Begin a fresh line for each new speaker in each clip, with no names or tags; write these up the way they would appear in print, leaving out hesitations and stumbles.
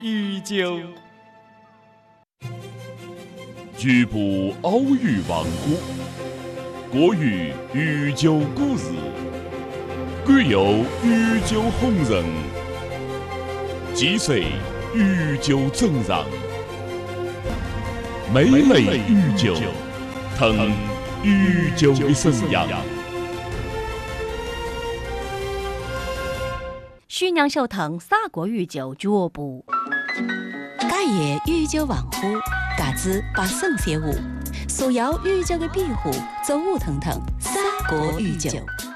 鱼酒。
局部奥语王国，国语鱼酒故事，贵有鱼酒红人，击碎鱼酒真人，美味鱼酒，腾鱼酒的生涯。
徐娘秀腾法国鱼酒俱乐部，
家业鱼酒文化，价值百胜业务，所有鱼酒的庇护，走舞腾腾，法国鱼酒。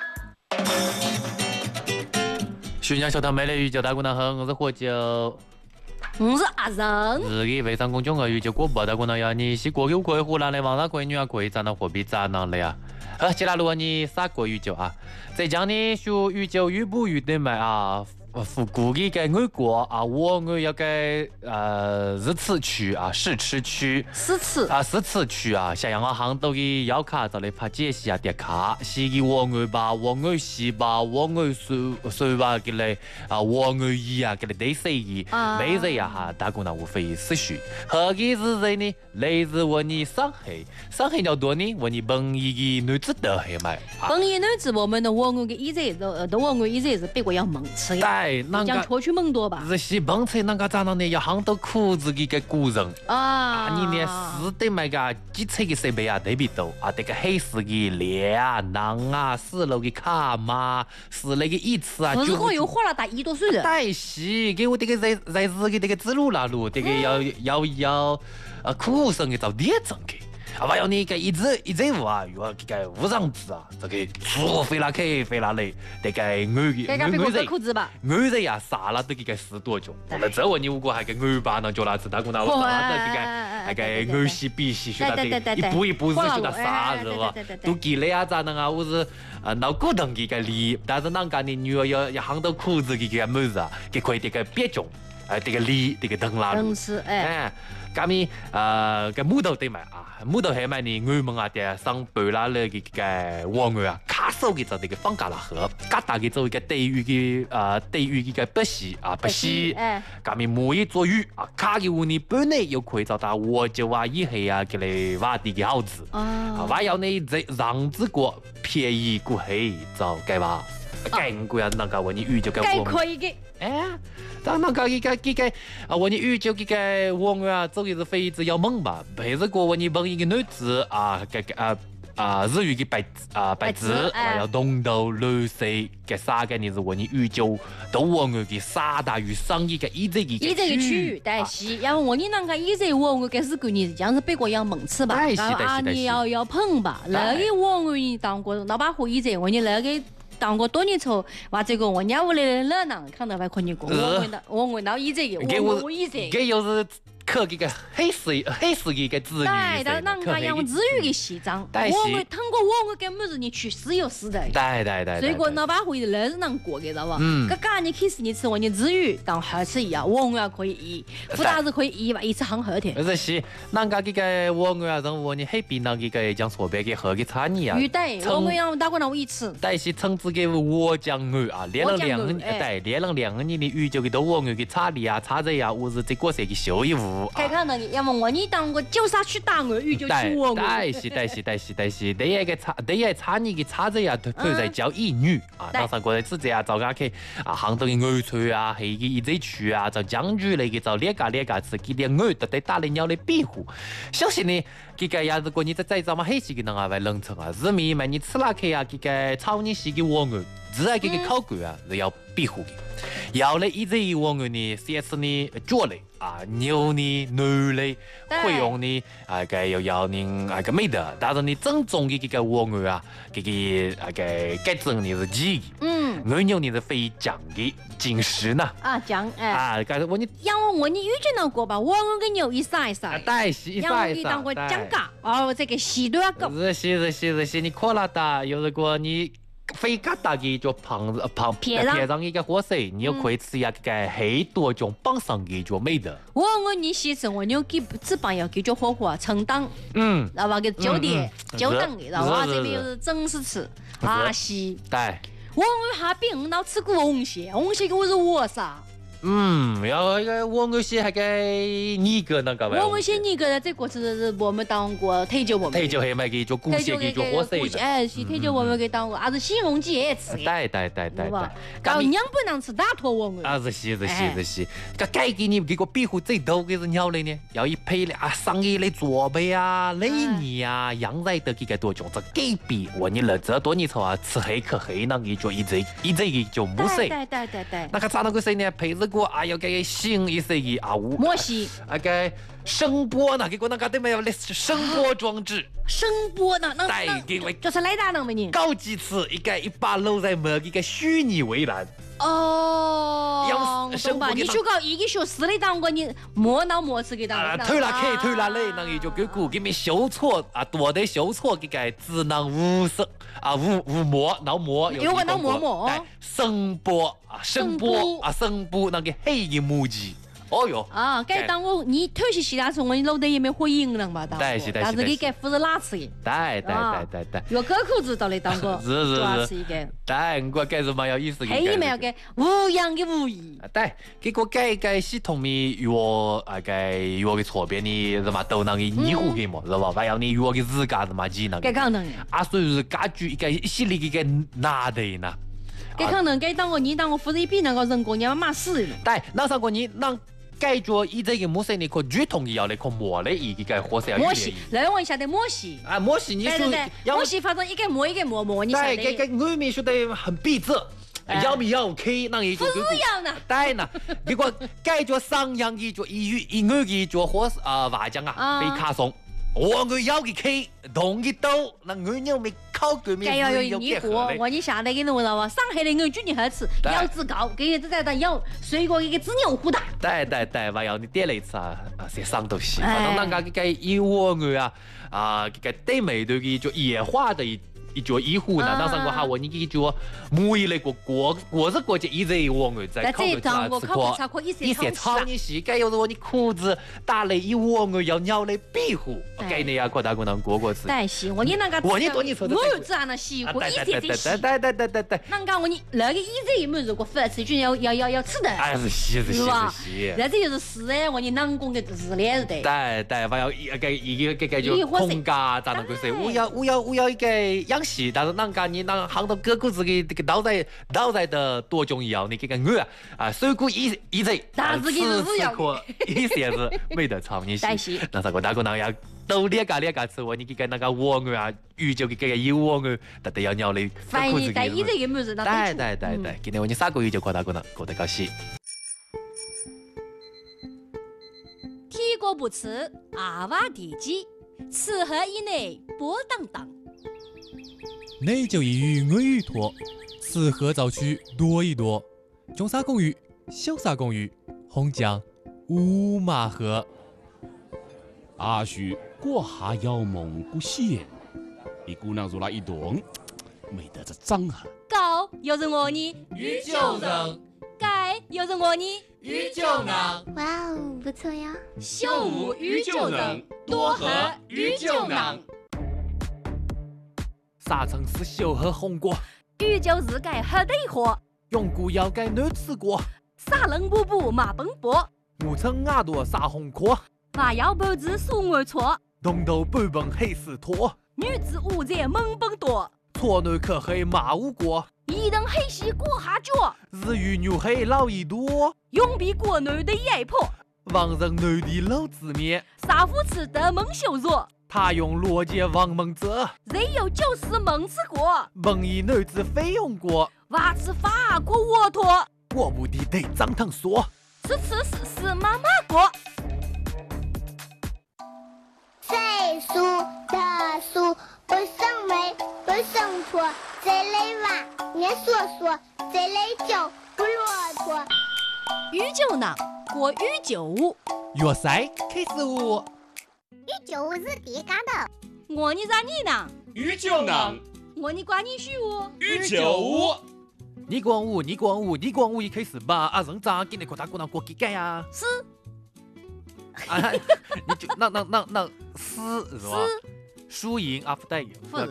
徐娘秀腾美丽鱼酒，大家好，我是喝酒。
我是阿仁。
日语非常公众的鱼酒广播，大家好，你是国有可以湖南的网上可以女儿可以站到货币站上的呀。好，接下来你法国鱼酒啊，浙江的学鱼酒越补越对卖啊。复古的个外国啊，我要个日吃区啊，试吃区，
试
吃区啊，像样行到的要卡就来拍解析啊，点卡，是个我爱吧，我爱西吧，我爱水吧，给来啊，我爱伊啊，给来对谁的，每日呀哈，大家呢无非思绪，何个是谁呢？来自我你上海要多呢，我你本一个女子的黑买，
本一女子我们的我爱个一直的我爱一直是别个要猛吃呀。讲出去猛多吧？
是西本菜那个咋样呢？要行到裤子的个古人啊！你连是的买个几菜的设备啊，特别多啊！这个黑丝的猎啊、囊啊、四楼的卡嘛、是那个椅子啊，
不是我又花了大1多岁了。
带西给我这个在日的这个指路那路，这个要苦生的找点整个。啊！还有你个一直物啊，有这个无上子啊，这个出飞啦去飞啦来，这个女人呀，啥啦都给个10多种。那这我你如果还个女版呢，叫哪子大姑娘，我啥子这个儿戏比戏学到这一步一步是学到啥是吧？都给了呀咋能啊？我是脑骨头给个理，但是人家的女儿要行到裤子给个妹子啊，给可以这个别种，这个理这个灯啦，咁咪个木头对卖啊，木头系咪你外门啊啲上背啦咧嘅黃魚啊，卡手嘅就呢個放假啦河，加大嘅做一個地域嘅個不是啊不是，咁咪每一座魚啊，卡嘅話你本來又可以找到我就話一係啊嘅嚟話啲嘅好子，啊還有你在讓子國便宜過係就計話，更貴啊那個話你魚就計
計可以嘅，
但那个啊，我你遇就我啊，走的是非常要猛吧？配是过我你问一个女子啊，日语的白字要浓到绿色嘅啥嘅，你是我你遇就到我嘅3大于上一个一这个
区域，但是要我你那个一这我嘅是个你这样子别个要猛吃吧？啊，你要碰吧？那个我你当过老把火一这我你那个。当过多年后，话这个我家屋里的热闹，看到还可以过。我闻到一这个，我一这。
这又是刻这个黑色一个字语。
对，但人家用日语的写章。我通过我跟么子你去死有死的。
对。
所以说老把会那是能过的，知道吧？这嘎你开始你吃我你日语当好吃一样，我要可以一，不但是可以一吧，一次很好的。
而是人家这个我要让我你黑边那个讲错别个喝个茶你啊。
对，我要打过那我一吃。
但是称之给我讲鱼啊，连了2年的鱼就给到我鱼给茶里啊、茶子呀，我是这个是个小一物。
看看那个，要么我你当个叫啥去打鱼，鱼就去我。
但是，第一个茶你的茶子呀，都在教一女啊，当上过来自己啊，找家去啊，杭州的鹅菜啊，黑个一只区啊，找江鱼那个找列家吃，给点鹅都得打来鸟来庇护。小心呢，这个呀，如果你在找嘛黑些个人啊，为冷城啊，日米嘛，你吃那去啊，这个炒你西的鹅鹅。自然这个烤龟啊是要庇护的，要嘞一直我们呢，先是呢猪类啊、牛呢、牛类、会用呢啊个要呢啊个没得，但是你正宗的这个我们啊，这个改正呢是鸡的，牛呢是非酱的进食呢
啊酱
但是我你
让我你遇见到过吧，我跟牛一撒一撒，
对是一撒一撒，
当过酱嘎哦，这个西都要搞，
是你可拉达，有如果你。非嘎达嘅就撇上一个火水，你又可以吃一个很多种绑上嘅就没得。
我你西吃我牛给只帮要给叫火锅承担，然后给酒店酒档的，然后这边又是正式吃啊西。
对，
我下边我吃过红蟹，红蟹给我是我啥？
要一个我些那个你个那个
我些你个这个是我们当过退休我们。
退休还买给做古些给做火色的。
哎，是退休我们给当过，还是新荣记也吃的。
对。
搞娘不能吃大坨我们。
啊，是。个该给你给个庇护最多的是鸟类呢，要一配啊上衣的装备啊、内衣啊、羊仔的给个多种，这给比我你了这多年头啊吃黑可黑那个就一直就没色。
对。
那个咋那个谁呢？配置过啊要给新一些的啊物。
摩西。
啊个声波那给个那个对没有嘞？声波装置。
声波那
给我
就是雷达能不呢？
高级词一把搂在某一个虚拟围栏。
哦，懂吧？你学搞一个学4的当过，你摸脑摸吃给当过。
偷了嘞，那也就给股给你修错啊，多的修错给个只能无声啊无摸脑摸。
有个脑摸。
声波那个黑的母鸡。哦哟！
啊，该当我你偷些其他时候，我老得也没回应了嘛，当
但是
你该负责哪吃的？
对。
有个口子到底当过，
是。
吃一个。
但我该是蛮有意思的。
黑里面要给无样的无义。
对，结果改系统的药的错别的什么都那个医护给嘛，是吧？还有你药的日价什么几那个。
该可能。
啊，所以是家具一个一系列的拿的呢。
该可能该当我你当我负责一比那个人工，你要骂死人。
对，那上过你那。改做以这个模式，你可主动要来可磨的一个火色要
磨戏，那我晓得磨戏
啊，磨戏你说
磨戏，反正一个磨，你晓得。
对，外面说的很逼真，要不要开那一种？
不是要呢。
对呢，结果改做上样的做一外的做火麻将啊，被卡松。我要给开，同一刀，那我娘没考过没？
该要有你过，我你下来给你知道吧？上海的我举你好吃，腰子高，给你在腰，水果一个纸牛虎大。
对，还要你点了一次些上东西，反正那个一窝个对美的就野化的一脚一户呢，那上过哈我你给就每一类国是国家一直我在考个一些炒你西，该有的你裤子打了一窝要鸟来庇护，该你要扩大功能过次。
对，是我你那个
我你多你说的，
我只按那西过一些
对。
那个我你那个一直有没有过饭吃就要吃的。
哎是吧？
那这就是是哎，我你啷个的是的是的。
对，还要一个就空家咋能个说？我要一个养。但是人家你那行到各个自己这个脑袋的多重要，你这个我啊，水果一直，
但是
吃可一些是没得炒你洗，那啥个大个那要都两家吃我，你这个那个鹅啊，鱼就这个有鹅，得要鸟的。
反正但一直也没人那
对，今天我你3个月就过大个了，过得高兴。
天国不吃阿娃地鸡，此河以内波荡荡。
内就一鱼我鱼多，此河早去多一多。中沙公鱼，小沙公鱼，红江五马河。
阿叔过下要蒙古县，一姑娘入来一动，没得这脏哈。
高有人我你，
鱼就能；
该有人我你，
鱼就能。
哇哦，不错呀！
秀舞鱼就能，多河鱼就能。
沙城市小河红果，
鱼就是该喝的货。
永固要该难吃过，
沙冷布布马奔波，
五层牙多沙红壳，
娃要脖子数我错，
东头半本黑丝拖，
女子五在猛奔多，
错男可黑马无过，
一等黑西过下脚，
日语牛黑老一多，
永比国内的野婆，
王人内地老子面，
沙夫吃的蒙羞弱。
他用罗杰王蒙泽，
人有就是蒙吃过，
蒙以女子费用过，
娃吃法过沃托，
我不的得张腾说，
吃妈妈过。
岁数的数不生为不生错，这类娃念说说，这类酒不骆驼。
鱼酒囊过鱼酒屋，
粤赛开始舞。
鱼酒屋是第干的。
我你咋你呢？
鱼酒囊。
我你管你许我。
鱼酒屋。
你管我一开始吧，啊人咋给你扩大过过几改呀？
是。
啊，你就那是吧？输赢啊不对，那个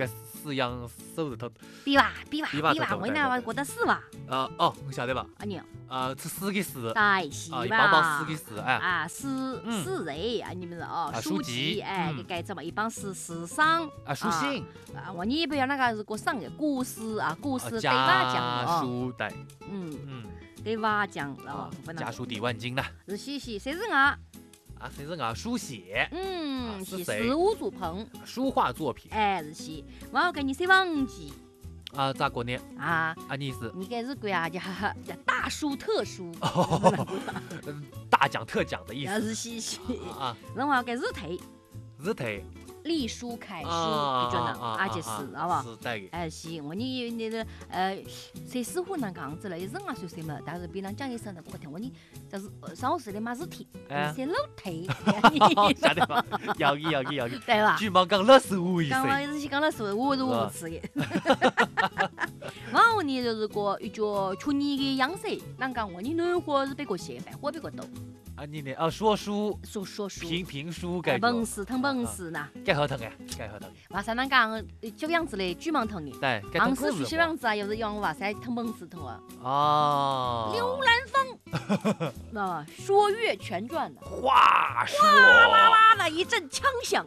死羊手指头。
比吧，为哪觉得死吧？
哦，我晓得吧？
啊你
吃死的死。
对，是吧？
一帮帮死的死，哎。
啊，死人啊，你们哦，书籍，哎，该怎么一帮死伤
啊，书信
啊，我你不要那个是过上的故事啊，故事给娃讲哦。
家书带。
给娃讲哦，
家书抵万金呐。
是写谁人啊？
谁人啊？书写。
是事务组棚。
书画作品。
哎，是。我要给你写忘记。
咋过呢？你是？
你该是鬼啊，叫大书特书。
大奖特奖的意思。
是。然后该日头。隶书楷书，就叫那就是，好不好？
是带的。
哎，是，我你那个谁师傅那样子了，人啊说什么，但是别人讲一声那不听，我你就是上午时的嘛是听，写老腿。
晓得吧？要的。
对吧？
巨蟒讲65岁。
讲了65是无耻的。然后你就是个一脚去你的样式，啷个我你暖和是别个写，白活别个多。
你呢？说书，评书，该
本事疼本事呐，
该好疼。
哇塞，那讲这个样子嘞，巨蟒疼的。
对，
当时学小样子啊，又是让哇塞疼本事疼啊。刘兰芳，说岳全传的。
话说，
哗啦啦的一阵枪响。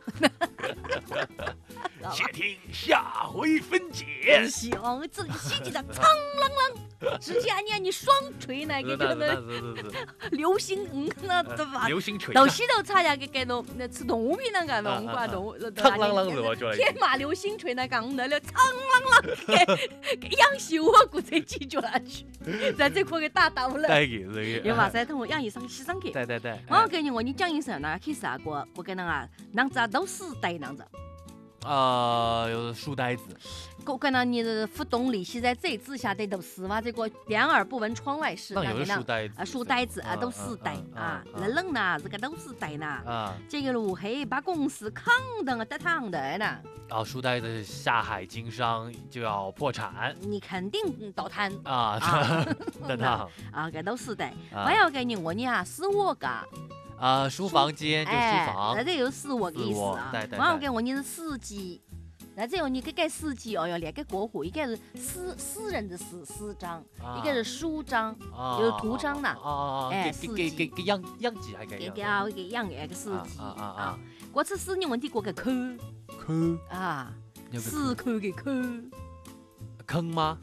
且听下回分解。
行，这里细节的苍啷啷，直接你双锤那个叫那流星，那对吧？
流星锤。
到西头差呀，给侬那吃动物片那个侬挂动物，
苍啷啷是我觉得。
天马流星锤那讲那了苍啷啷给养死我骨才记住了去，在这块给打倒了。
对。
有马赛同我养一上西上去。
对。
我跟你讲一声，那开始啊，我跟那样子都是呆样子。
有书呆子。
我跟那你的不懂礼系在这之下的都是嘛，这个两耳不闻窗外事。
那有书呆子。
书呆子都是呆啊，冷呐，这个都是呆呐。这个路黑把公司扛得得烫的呢。
书呆子下海经商就要破产，
你肯定倒摊
得烫
这都是呆。我要给你我是我噶。
书房间就书房，
那这就是我的意思啊。我要给我是司机。那这样你个司机要列个国户，一个是私人的私章，一个是书章，有图章呐。司机
给养鸡还给
养个司机啊。我吃私人问题，我个抠啊，死抠个抠，
坑吗？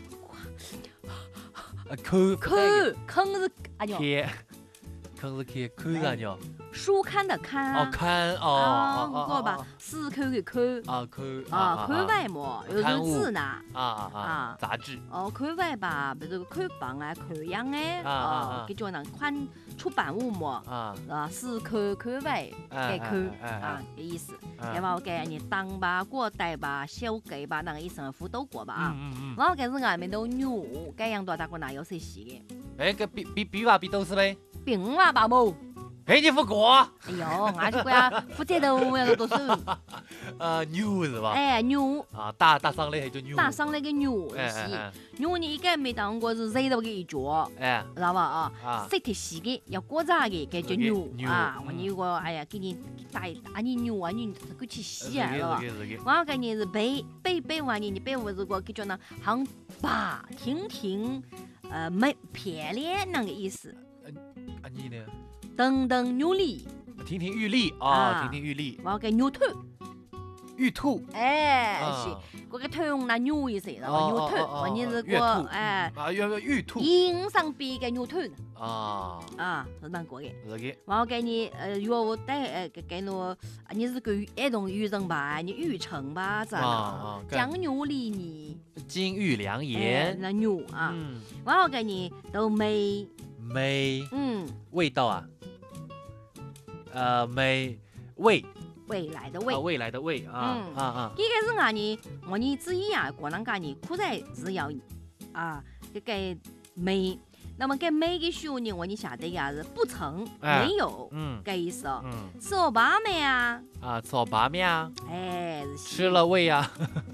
坑是哎呦。
坑是去看啥呢？
书刊的刊。
刊
我把死抠的抠。看外嘛，有是字呢。
杂志。
看外吧，比如看榜啊，看样哎。给叫那款出版物嘛。是看外该看的意思。要么我给你当吧，过带吧，小给吧，那个一生辅导过吧啊。然后开始外面都牛，该样多大个哪有谁洗
的？个比吧比都是呗。
并话吧冇，
你不过。
哎呦，俺就讲负责头要多少？
牛是吧？
牛。
大上来就牛。
大上来个牛是，牛你一个没当过是热到个一脚，知道吧色特细的，要果炸的，该叫牛啊。我你个哎呀，给你打你牛啊，你过去洗啊，是吧？我给你是背完你背我如果给叫那行把听没漂亮那个意思。
你呢？
等等牛力，
亭亭玉立啊，亭亭玉立。
我要给牛头，
玉兔。
是，我给头用那牛一些，然后牛头，我你是个
玉兔。
印上边个牛头
是
蛮过的。
是
我要给你药物带给你是个那种育人吧，你育成吧，这样江牛里你。
金玉良言。
那牛啊，我要给你都美。
味道啊，未
来的未，
未来的未啊。
这个是我你之一啊，过人家你苦在是要这个美。那么给美的时候呢，我你晓得呀是不曾没有，这意思吃了饱没啊？
吃了饱没啊？
吃
了胃啊。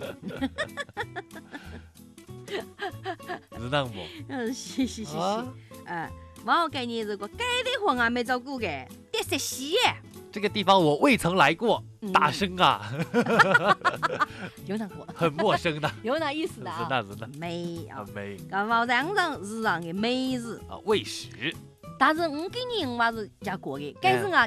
是那不？
是。我给你这个该的活还没照顾的，得实习。
这个地方我未曾来过，大声啊！
有哪过？
很陌生的。
有哪意思的啊？
是的。
没有。
没。
咁嘛，常常日常的美食
啊，喂食。
但是我给你我是加过的，但是啊，